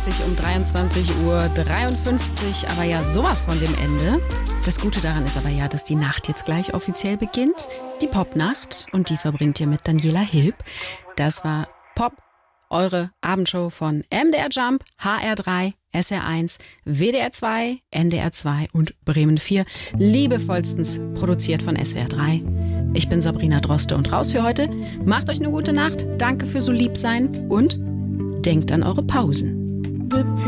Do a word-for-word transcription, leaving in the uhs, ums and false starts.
dreißig um dreiundzwanzig Uhr dreiundfünfzig, aber ja sowas von dem Ende. Das Gute daran ist aber ja, dass die Nacht jetzt gleich offiziell beginnt. Die Popnacht, und die verbringt ihr mit Daniela Hilb. Das war Pop, eure Abendshow von M D R Jump, H R drei, S R eins, W D R zwei, N D R zwei und Bremen vier. Liebevollstens produziert von S W R drei. Ich bin Sabrina Droste und raus für heute. Macht euch eine gute Nacht, danke für so lieb sein und denkt an eure Pausen.